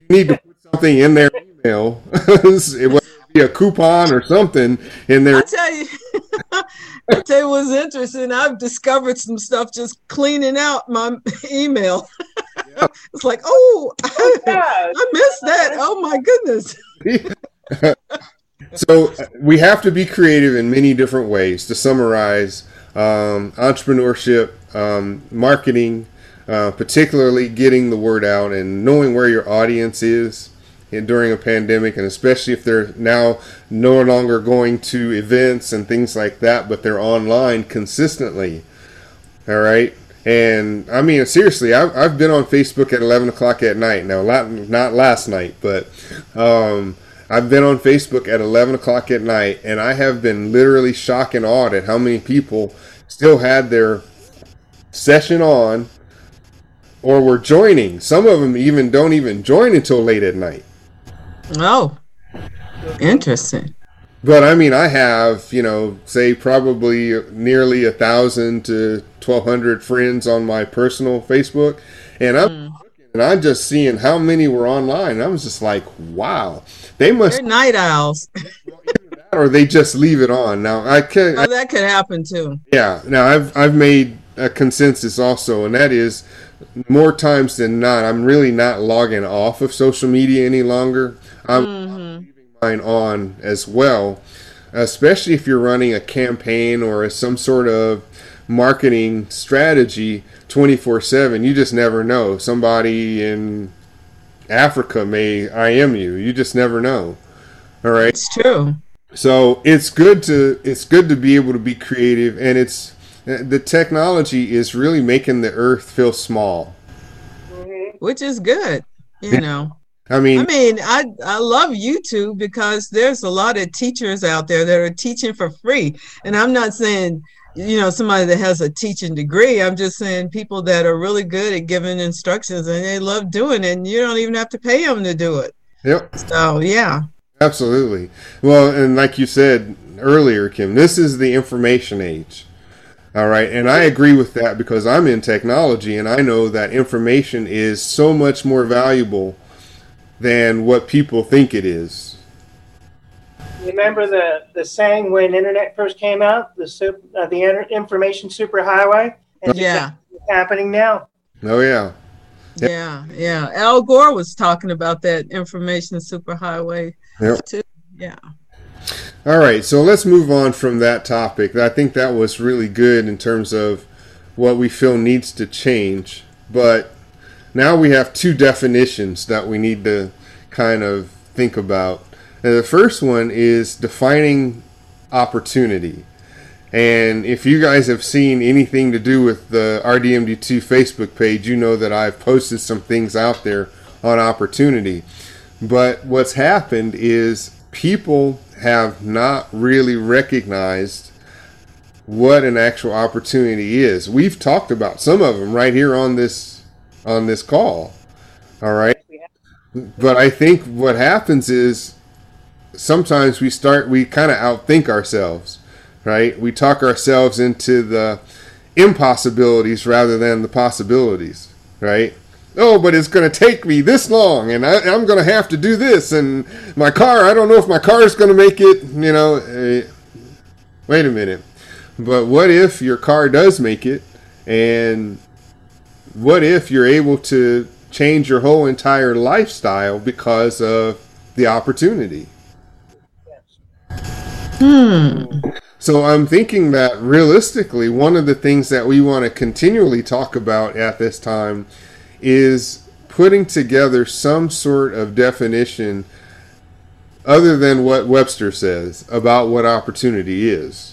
You need to put something in their email, it would be a coupon or something in I their. tell you, I tell you what's interesting. I've discovered some stuff just cleaning out my email. It's like, oh, Oh yeah. I missed that. Oh my goodness. So we have to be creative in many different ways to summarize entrepreneurship, marketing, particularly getting the word out and knowing where your audience is during a pandemic, and especially if they're now no longer going to events and things like that, but they're online consistently. All right. And I mean, seriously, I've been on Facebook at 11 o'clock at night. Now, not last night, but I've been on Facebook at 11 o'clock at night, and I have been literally shocked and awed at how many people still had their session on or were joining. Some of them even don't even join until late at night. Oh, interesting. But I mean, I have, say probably nearly 1,000 to 1,200 friends on my personal Facebook, and I'm just seeing how many were online. I was just like, wow, they must. They're night owls. Or they just leave it on. Now I can. Oh, that could happen too. Yeah. Now I've made a consensus also, and that is more times than not, I'm really not logging off of social media any longer. I'm leaving mine on as well, especially if you're running a campaign or some sort of marketing strategy 24/7. You just never know. Somebody in Africa may IM you. You just never know. All right. It's true. So it's good to be able to be creative, and the technology is really making the earth feel small, Which is good, you know. I mean, I love YouTube because there's a lot of teachers out there that are teaching for free. And I'm not saying, somebody that has a teaching degree. I'm just saying people that are really good at giving instructions and they love doing it, and you don't even have to pay them to do it. Yep. So, yeah. Absolutely. Well, and like you said earlier, Kim, this is the information age. All right. And I agree with that because I'm in technology, and I know that information is so much more valuable than what people think it is. Remember the saying when internet first came out, the information superhighway? And Yeah. it's happening now. Oh, yeah. Yeah. Al Gore was talking about that information superhighway too. Yeah. All right, so let's move on from that topic. I think that was really good in terms of what we feel needs to change. But now we have two definitions that we need to kind of think about. And the first one is defining opportunity. And if you guys have seen anything to do with the RDMD2 Facebook page, you know that I've posted some things out there on opportunity. But what's happened is people have not really recognized what an actual opportunity is. We've talked about some of them right here on this call. All right. But I think what happens is sometimes we kind of outthink ourselves, right? We talk ourselves into the impossibilities rather than the possibilities, right? Oh, but it's going to take me this long, and I'm going to have to do this, and my car, I don't know if my car is going to make it, wait a minute. But what if your car does make it, and what if you're able to change your whole entire lifestyle because of the opportunity? So I'm thinking that realistically, one of the things that we want to continually talk about at this time is putting together some sort of definition other than what Webster says about what opportunity is.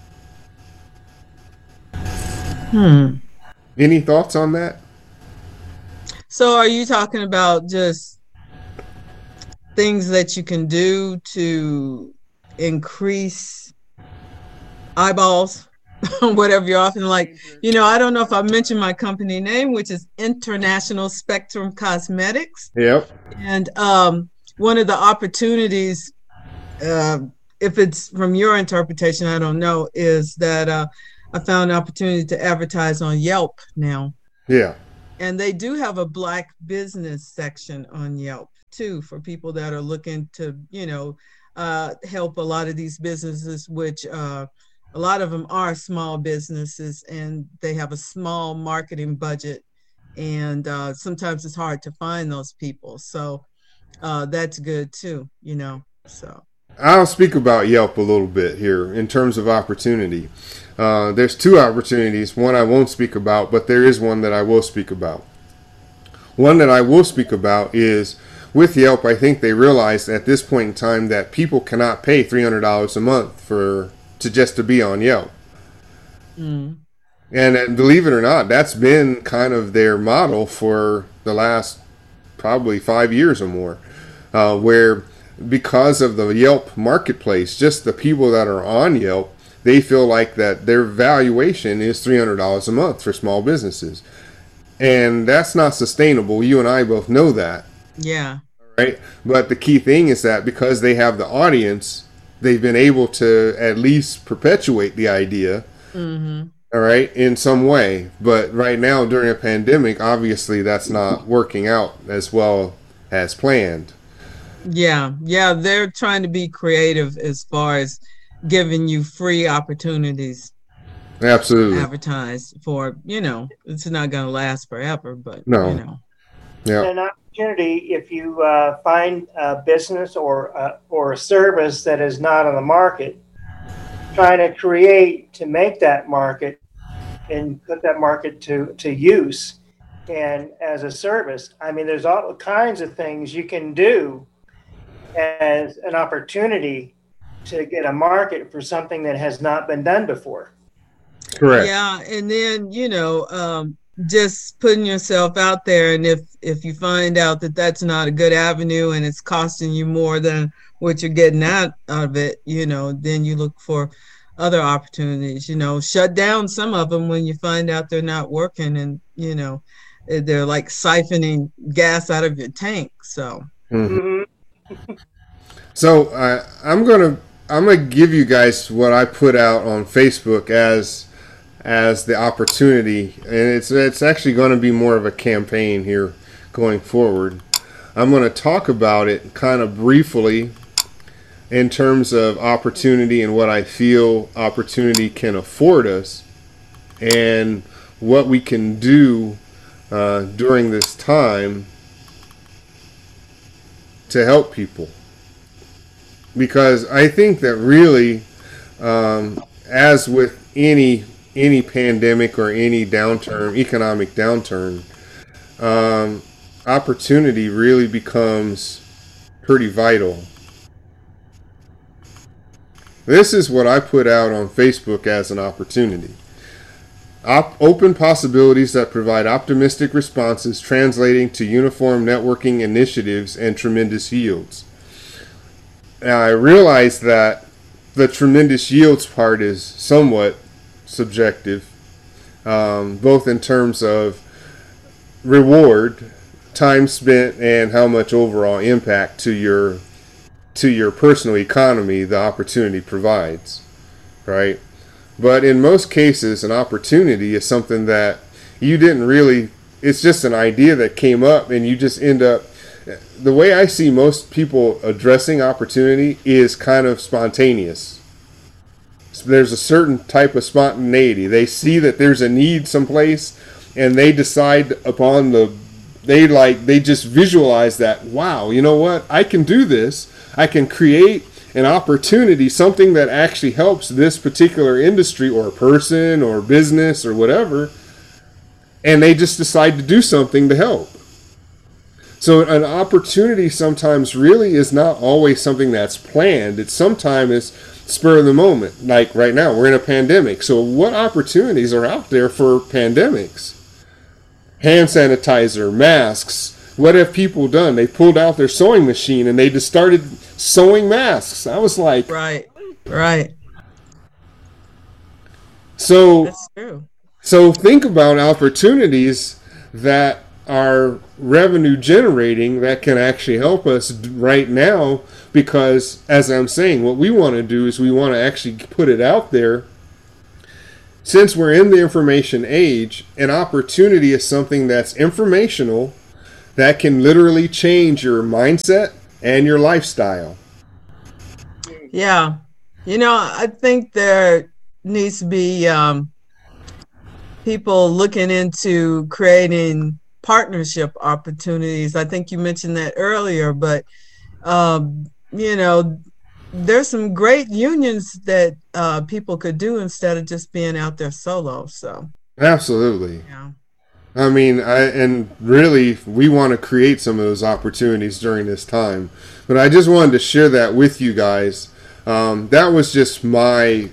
Any thoughts on that? So are you talking about just things that you can do to increase eyeballs? Whatever you're often like, I don't know if I mentioned my company name, which is International Spectrum Cosmetics. Yep. And one of the opportunities, if it's from your interpretation, I don't know, is that I found an opportunity to advertise on Yelp now. Yeah. And they do have a Black business section on Yelp. too for people that are looking to, help a lot of these businesses, which a lot of them are small businesses and they have a small marketing budget. And sometimes it's hard to find those people. So that's good too, so. I'll speak about Yelp a little bit here in terms of opportunity. There's two opportunities. One I won't speak about, but there is one that I will speak about. One that I will speak about is with Yelp. I think they realized at this point in time that people cannot pay $300 a month to be on Yelp. Mm. And believe it or not, that's been kind of their model for the last probably 5 years or more, where because of the Yelp marketplace, just the people that are on Yelp, they feel like that their valuation is $300 a month for small businesses. And that's not sustainable. You and I both know that. Yeah. Right. But the key thing is that because they have the audience, they've been able to at least perpetuate the idea. Mm-hmm. All right, in some way. But right now, during a pandemic, obviously that's not working out as well as planned. Yeah, they're trying to be creative as far as giving you free opportunities. Absolutely. Advertise for, it's not going to last forever, but, no. Yeah. An opportunity if you find a business or a service that is not on the market, trying to create to make that market and put that market to use and as a service. I mean, there's all kinds of things you can do as an opportunity to get a market for something that has not been done before. Correct. Yeah, and then just putting yourself out there, and if you find out that that's not a good avenue and it's costing you more than what you're getting out of it, then you look for other opportunities. Shut down some of them when you find out they're not working, and they're like siphoning gas out of your tank. So. Mm-hmm. So I'm gonna give you guys what I put out on Facebook as the opportunity, and it's actually going to be more of a campaign here going forward. I'm going to talk about it kind of briefly in terms of opportunity and what I feel opportunity can afford us, and what we can do during this time to help people. Because I think that really, as with any pandemic or any downturn, economic downturn, opportunity really becomes pretty vital. This is what I put out on Facebook as an opportunity. Open possibilities that provide optimistic responses translating to uniform networking initiatives and tremendous yields. Now, I realize that the tremendous yields part is somewhat subjective, both in terms of reward, time spent, and how much overall impact to your personal economy the opportunity provides, right? But in most cases, an opportunity is something that you didn't really, it's just an idea that came up and you just end up, the way I see most people addressing opportunity is kind of spontaneous. So there's a certain type of spontaneity. They see that there's a need someplace and they decide upon they just visualize that, wow, you know what? I can do this. I can create an opportunity, something that actually helps this particular industry or person or business or whatever. And they just decide to do something to help. So an opportunity sometimes really is not always something that's planned. It's sometimes spur of the moment. Like right now, we're in a pandemic. So what opportunities are out there for pandemics? Hand sanitizer, masks. What have people done? They pulled out their sewing machine and they just started sewing masks. I was like... Right. So, that's true. So think about opportunities that are revenue generating that can actually help us right now, because as I'm saying, what we want to do is we want to actually put it out there. Since we're in the information age, an opportunity is something that's informational, that can literally change your mindset and your lifestyle. Yeah. I think there needs to be people looking into creating partnership opportunities. I think you mentioned that earlier, but um, you know, there's some great unions that people could do instead of just being out there solo. So, Absolutely. yeah. I mean, and really, we want to create some of those opportunities during this time. But I just wanted to share that with you guys. That was just my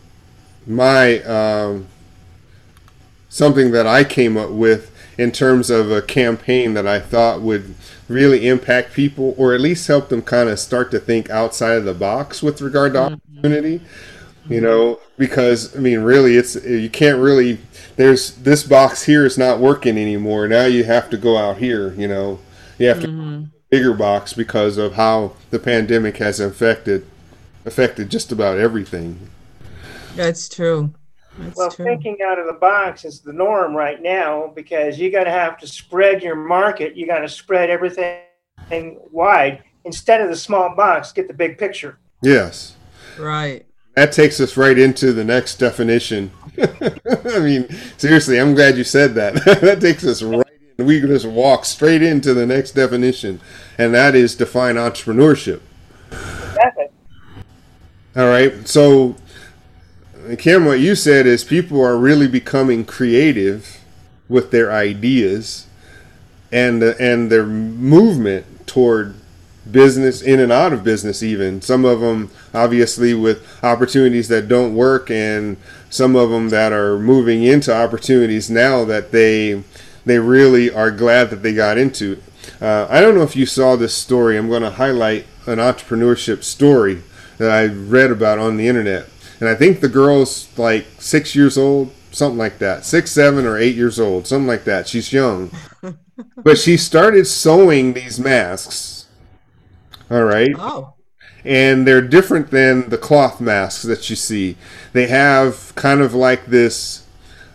something that I came up with in terms of a campaign that I thought would really impact people, or at least help them kind of start to think outside of the box with regard to opportunity. Because I mean, really, you can't really. There's this box here is not working anymore. Now you have to go out here. You have to bigger box because of how the pandemic has affected just about everything. That's true. That's Well, true. thinking out of the box is the norm right now, because you got to have to spread your market. You got to spread everything wide instead of the small box. Get the big picture. Yes. Right. That takes us right into the next definition. I mean, seriously, I'm glad you said that. That takes us right in. We can just walk straight into the next definition, and that is define entrepreneurship. That's it. All right. So, Kim, what you said is people are really becoming creative with their ideas and their movement toward business, in and out of business even. Some of them obviously with opportunities that don't work, and some of them that are moving into opportunities now that they really are glad that they got into. I don't know if you saw this story. I'm going to highlight an entrepreneurship story that I read about on the internet. And I think the girl's like 6 years old, something like that. 6, 7, or 8 years old, something like that. She's young. But she started sewing these masks. All right. Oh. And they're different than the cloth masks that you see. They have kind of like this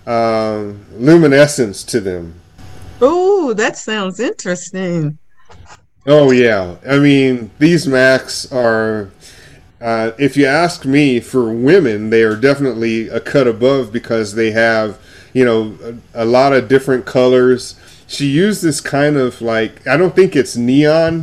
luminescence to them. Oh, that sounds interesting. Oh, yeah. I mean, these masks are, if you ask me, for women, they are definitely a cut above because they have, a lot of different colors. She used this kind of like, I don't think it's neon,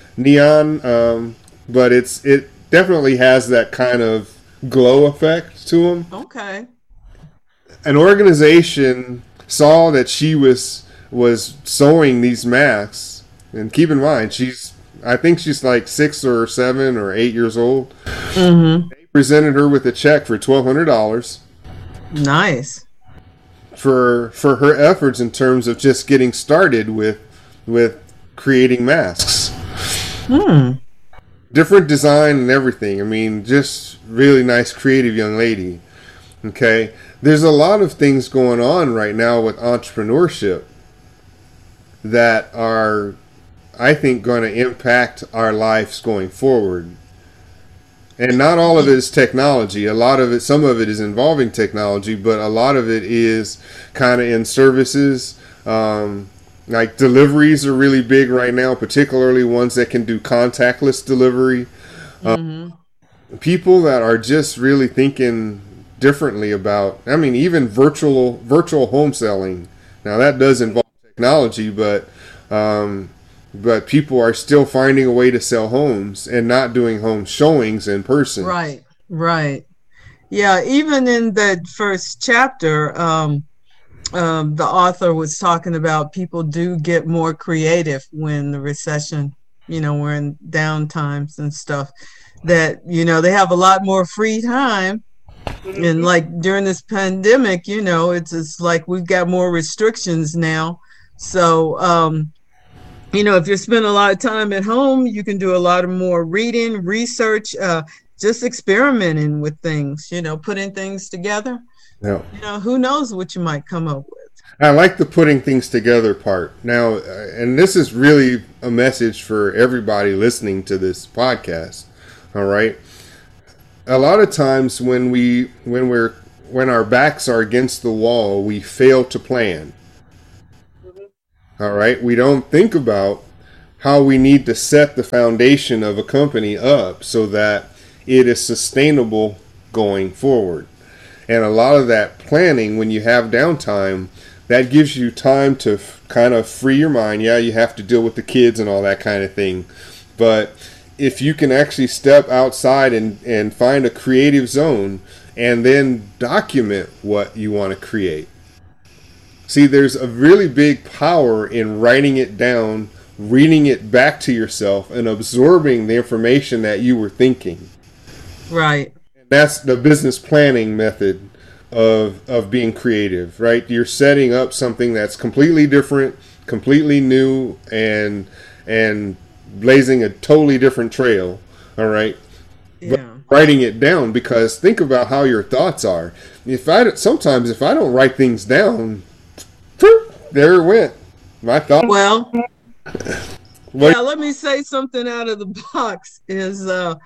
but it definitely has that kind of glow effect to them. Okay. An organization saw that she was sewing these masks, and keep in mind I think she's like 6 or 7 or 8 years old. Mm-hmm. They presented her with a check for $1,200 Nice. for her efforts in terms of just getting started with creating masks. Different design and everything. I mean, just really nice, creative young lady. Okay, there's a lot of things going on right now with entrepreneurship that are, I think, going to impact our lives going forward. And not all of it is technology. Some of it is involving technology, but a lot of it is kind of in services. Like deliveries are really big right now, particularly ones that can do contactless delivery. People that are just really thinking differently about, I mean, even virtual home selling. Now that does involve technology, but people are still finding a way to sell homes and not doing home showings in person. Right. Right. Yeah. Even in that first chapter, the author was talking about people do get more creative when the recession, we're in down times and stuff, that, they have a lot more free time. And like during this pandemic, it's like we've got more restrictions now. So, if you're spending a lot of time at home, you can do a lot of more reading, research, just experimenting with things, putting things together. Yeah. Who knows what you might come up with. I like the putting things together part. Now, and this is really a message for everybody listening to this podcast. All right. A lot of times when our backs are against the wall, we fail to plan. All right. We don't think about how we need to set the foundation of a company up so that it is sustainable going forward. And a lot of that planning, when you have downtime, that gives you time to kind of free your mind. Yeah, you have to deal with the kids and all that kind of thing. But if you can actually step outside and find a creative zone and then document what you want to create. See, there's a really big power in writing it down, reading it back to yourself, and absorbing the information that you were thinking. Right. That's the business planning method of being creative, right? You're setting up something that's completely different, completely new, and blazing a totally different trail. All right. Yeah. But writing it down, because think about how your thoughts are. Sometimes if I don't write things down, there it went. My thought. Well, yeah, let me say something out of the box is,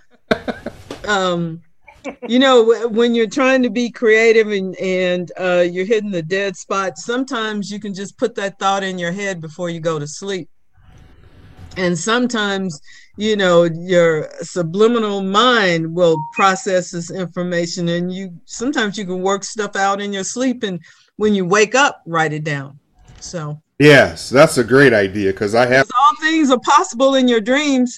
you know, when you're trying to be creative and you're hitting the dead spot, sometimes you can just put that thought in your head before you go to sleep. And sometimes, you know, your subliminal mind will process this information, and sometimes you can work stuff out in your sleep, and when you wake up, write it down. So yes, that's a great idea, because all things are possible in your dreams.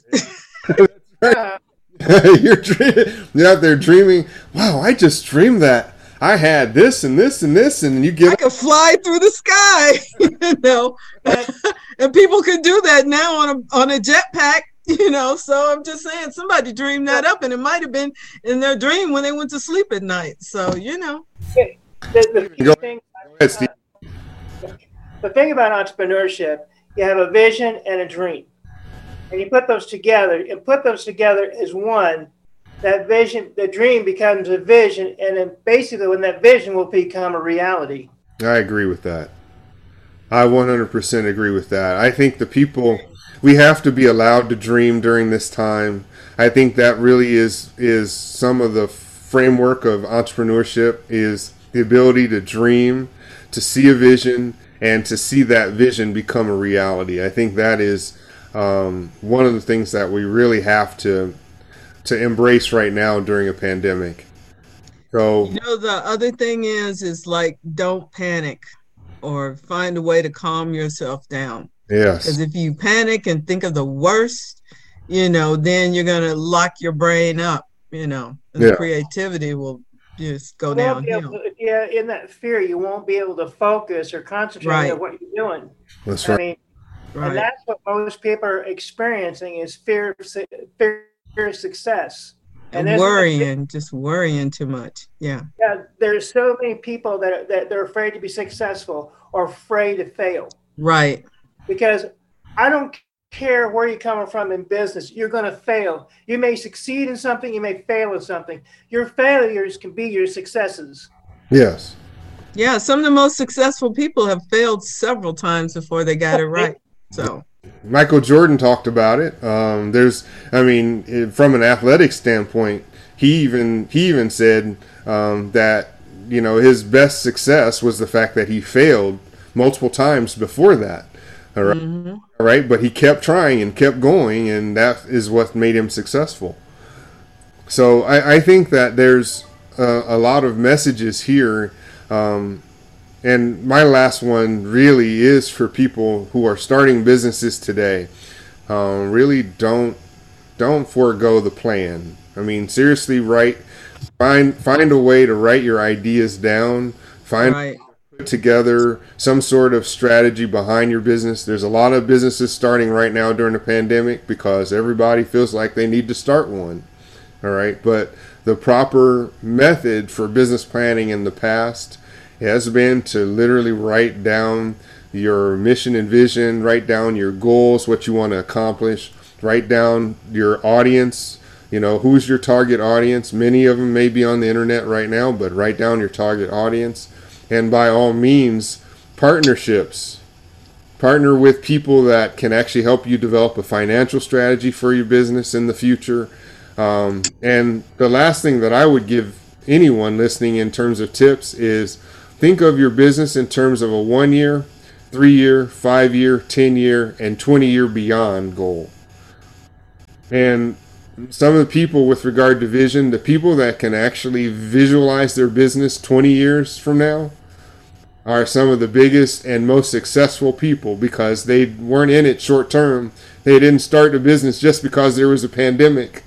You're out there dreaming. Wow, I just dreamed that I had this and this and this, and you get. I could fly through the sky, you know, and people can do that now on a jetpack, you know. So I'm just saying, somebody dreamed that up, and it might have been in their dream when they went to sleep at night. So you know. The thing about entrepreneurship, you have a vision and a dream. And you put those together, as one. That vision, the dream becomes a vision, and then basically when that vision will become a reality. I agree with that. I 100% agree with that. I think we have to be allowed to dream during this time. I think that really is some of the framework of entrepreneurship, is the ability to dream, to see a vision, and to see that vision become a reality. I think that is one of the things that we really have to embrace right now during a pandemic. So, you know, the other thing is like, don't panic, or find a way to calm yourself down. Yes. Because if you panic and think of the worst, you know, then you're going to lock your brain up, you know, and the creativity will just go downhill. In that fear, you won't be able to focus or concentrate on what you're doing. That's right. I mean, and that's what most people are experiencing, is fear of success. And worrying, just worrying too much. Yeah. Yeah. There's so many people that they're afraid to be successful or afraid to fail. Right. Because I don't care where you're coming from in business, you're going to fail. You may succeed in something, you may fail in something. Your failures can be your successes. Yes. Yeah. Some of the most successful people have failed several times before they got it right. So. Michael Jordan talked about it. From an athletic standpoint, he even said that, you know, his best success was the fact that he failed multiple times before that. All right. Mm-hmm. All right. But he kept trying and kept going, and that is what made him successful. So I think that there's a lot of messages here. And my last one really is for people who are starting businesses today. Really don't forego the plan. I mean, seriously, find a way to write your ideas down. Put together some sort of strategy behind your business. There's a lot of businesses starting right now during the pandemic because everybody feels like they need to start one. All right, but the proper method for business planning in the past has been to literally write down your mission and vision, write down your goals, what you want to accomplish, write down your audience, you know, who's your target audience. Many of them may be on the internet right now, but write down your target audience. And by all means, partnerships. Partner with people that can actually help you develop a financial strategy for your business in the future. And the last thing that I would give anyone listening in terms of tips is think of your business in terms of a 1 year, 3-year, 5-year, 10-year, and 20-year beyond goal. And some of the people with regard to vision, the people that can actually visualize their business 20 years from now are some of the biggest and most successful people, because they weren't in it short term. They didn't start a business just because there was a pandemic.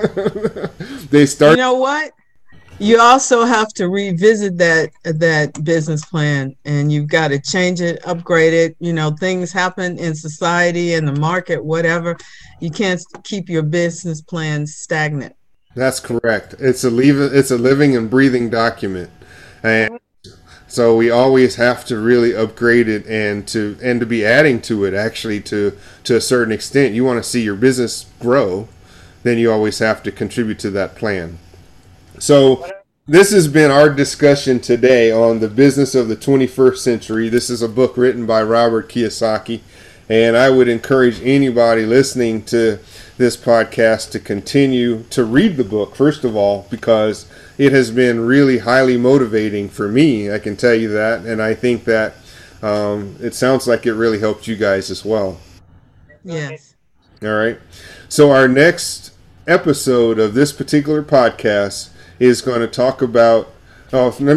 They started. You know what? You also have to revisit that business plan, and you've got to change it, upgrade it. You know, things happen in society and the market, whatever. You can't keep your business plan stagnant. That's correct. It's a living and breathing document, and so we always have to really upgrade it and to be adding to it, actually, to a certain extent. You want to see your business grow, then you always have to contribute to that plan. So this has been our discussion today on the business of the 21st century. This is a book written by Robert Kiyosaki, and I would encourage anybody listening to this podcast to continue to read the book, first of all, because it has been really highly motivating for me, I can tell you that, and I think that it sounds like it really helped you guys as well. Yes. All right. So our next episode of this particular podcast is going to talk about. Oh, let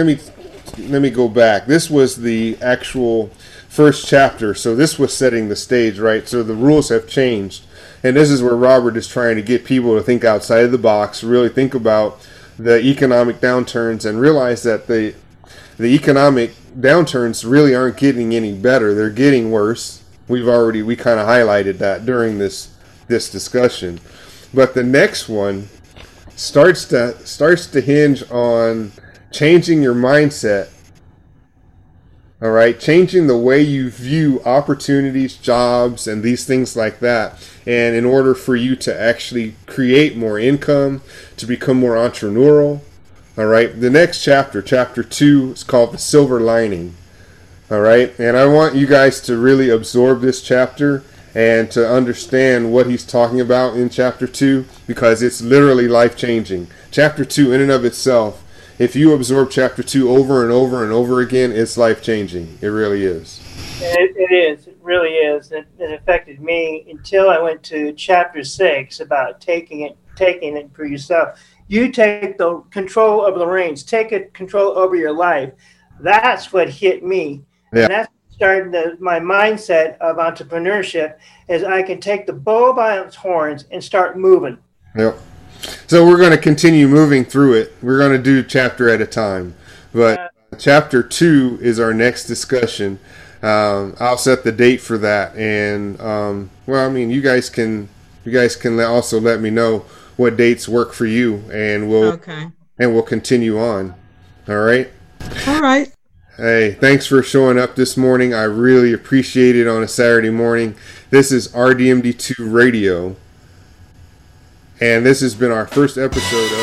me go back. This was the actual first chapter, so this was setting the stage, right? So the rules have changed, and this is where Robert is trying to get people to think outside of the box, really think about the economic downturns, and realize that the economic downturns really aren't getting any better; they're getting worse. We kind of highlighted that during this discussion, but the next one starts to hinge on changing your mindset. All right, changing the way you view opportunities, jobs, and these things like that. And in order for you to actually create more income, to become more entrepreneurial. All right, the next chapter 2, is called The Silver Lining. All right, and I want you guys to really absorb this chapter and to understand what he's talking about in chapter 2, because it's literally life-changing. Chapter 2 in and of itself, if you absorb chapter 2 over and over and over again, it's life-changing. It really is. It is. It really is. It affected me until I went to chapter 6 about taking it for yourself. You take the control of the reins. Take control over your life. That's what hit me. Yeah. And that's started my mindset of entrepreneurship, is I can take the bull by its horns and start moving. Yep. So we're going to continue moving through it. We're going to do chapter at a time. But chapter 2 is our next discussion. I'll set the date for that. And, well, I mean, you guys can also let me know what dates work for you, and we'll continue on. All right? All right. Hey, thanks for showing up this morning. I really appreciate it on a Saturday morning. This is RDMD2 Radio, and this has been our first episode of